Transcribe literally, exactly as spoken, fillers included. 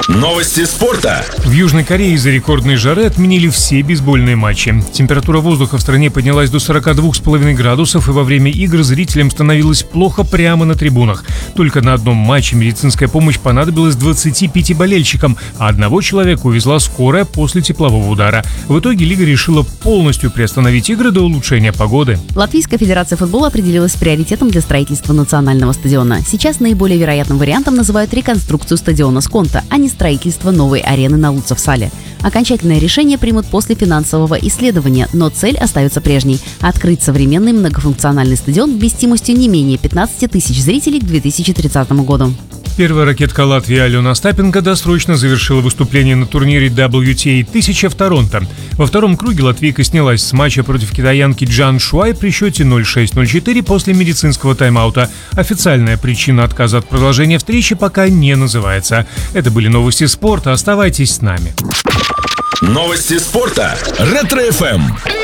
Новости спорта. В Южной Корее из-за рекордной жары отменили все бейсбольные матчи. Температура воздуха в стране поднялась до сорок два с половиной градусов, и во время игр зрителям становилось плохо прямо на трибунах. Только на одном матче медицинская помощь понадобилась двадцати пяти болельщикам, а одного человека увезла скорая после теплового удара. В итоге лига решила полностью приостановить игры до улучшения погоды. Латвийская федерация футбола определилась с приоритетом для строительства национального стадиона. Сейчас наиболее вероятным вариантом называют реконструкцию стадиона Сконта, а не строительство новой арены на Луцев-Сале. Окончательное решение примут после финансового исследования, но цель остается прежней – открыть современный многофункциональный стадион вместимостью не менее пятнадцати тысяч зрителей к две тысячи тридцатому году. Первая ракетка Латвии Алена Остапенко досрочно завершила выступление на турнире дабл ю ти эй тысяча в Торонто. Во втором круге латвийка снялась с матча против китаянки Джан Шуай при счете ноль шесть - ноль четыре после медицинского тайм-аута. Официальная причина отказа от продолжения встречи пока не называется. Это были новости спорта. Оставайтесь с нами. Новости спорта. Ретро-эф эм.